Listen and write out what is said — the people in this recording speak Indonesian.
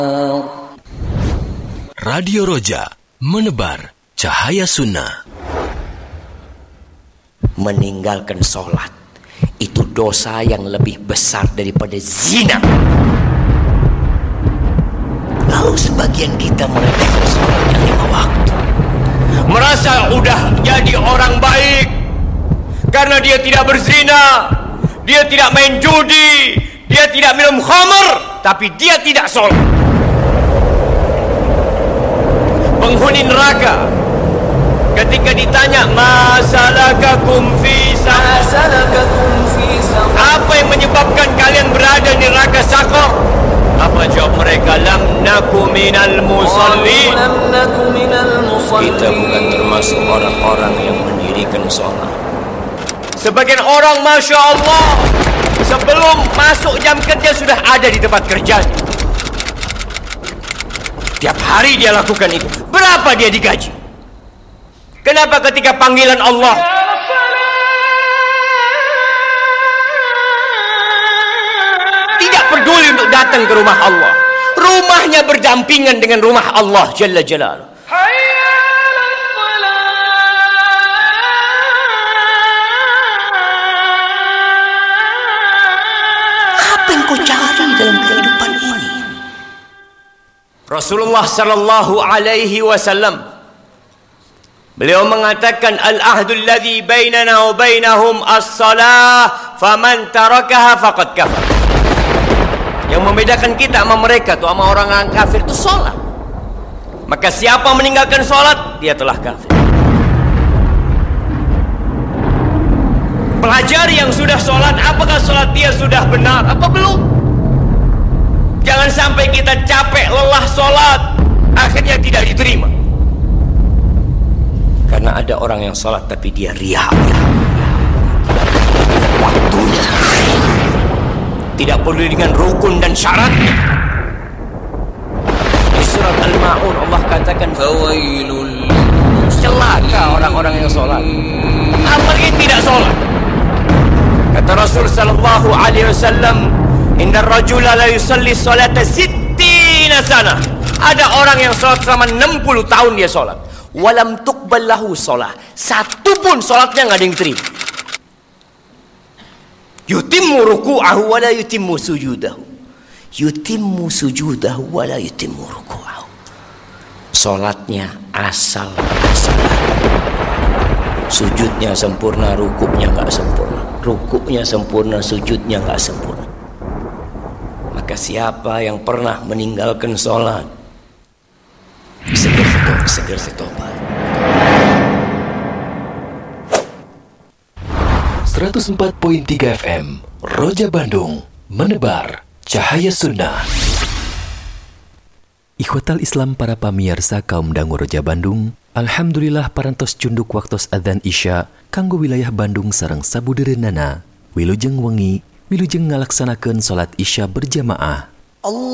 Radio Roja, menebar cahaya sunnah. Meninggalkan sholat itu dosa yang lebih besar daripada zina. Lalu sebagian kita meremehkan sholat yang 5 waktu, merasa udah jadi orang baik karena dia tidak berzina, dia tidak main judi, dia tidak minum khamr, tapi dia tidak sholat. Penghuni neraka ketika ditanya masalakakum fi saqar, apa yang menyebabkan kalian berada di neraka Saqar? Apa jawab mereka? Lam naku minal musallin. Kita bukan termasuk orang-orang yang mendirikan sholat. Sebagian orang, Masya Allah, sebelum masuk jam kerja sudah ada di tempat kerjanya. Tiap hari dia lakukan itu. Berapa dia digaji? Kenapa ketika panggilan Allah tidak peduli untuk datang ke rumah Allah? Rumahnya berdampingan dengan rumah Allah Jalla Jalaluh. Apa yang kau cari dalam kehidupan ini? Rasulullah sallallahu alaihi wasallam beliau mengatakan al-ahdu alladhi bainana wa bainahum as-salah faman tarakaha faqad kafar. Yang membedakan kita sama mereka tuh, sama orang kafir itu salat. Maka siapa meninggalkan salat, dia telah kafir. Pelajari yang sudah salat, apakah salat dia sudah benar apa belum? Jangan sampai kita capek lelah sholat akhirnya tidak diterima. Karena ada orang yang sholat tapi dia riya. Waktunya tidak peduli dengan rukun dan syaratnya. Di surat Al-Ma'un Allah katakan fawailul, celaka orang-orang yang sholat apalagi tidak sholat. Kata Rasul sallallahu alaihi wasallam, inna rajula la yusalli salata sittina sana. Ada orang yang sholat selama 60 tahun dia sholat. Walam tuqbal lahu sholat. Satu pun sholatnya nggak ada yang terima. Yutimmu ruku'ahu wa la yutimmu sujudahu. Yutimmu sujudahu wa la yutimmu ruku'ahu. Sholatnya asal-asalan. Sujudnya sempurna, rukuknya nggak sempurna. Rukuknya sempurna, sujudnya nggak sempurna. Maka siapa yang pernah meninggalkan sholat, segera bertobat. 104.3 FM Roja Bandung, menebar cahaya sunnah. Ikhwatal Islam para pamirsa kaum dangu Roja Bandung, alhamdulillah parantos cunduk waktos adzan Isya kanggo wilayah Bandung sareng sabudereunana wilujeng wengi wilujeng ngalaksanakeun salat Isya berjamaah.